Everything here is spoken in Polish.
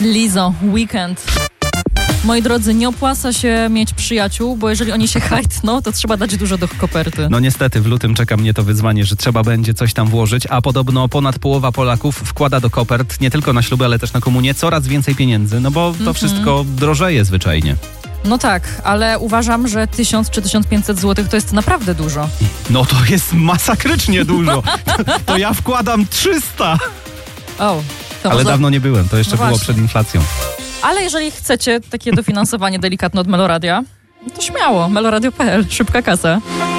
Lizzo, Weekend. Moi drodzy, nie opłaca się mieć przyjaciół, bo jeżeli oni się hajtną, to trzeba dać dużo do koperty. No niestety w lutym czeka mnie to wyzwanie, że trzeba będzie coś tam włożyć, a podobno ponad połowa Polaków wkłada do kopert nie tylko na śluby, ale też na komunię coraz więcej pieniędzy, no bo to wszystko drożeje zwyczajnie. No tak, ale uważam, że 1000 czy 1500 zł to jest naprawdę dużo. No to jest masakrycznie dużo. To ja wkładam 300. Ale dawno nie byłem, to jeszcze było przed inflacją. Ale jeżeli chcecie takie dofinansowanie delikatne od Meloradia, to śmiało, meloradio.pl, szybka kasa.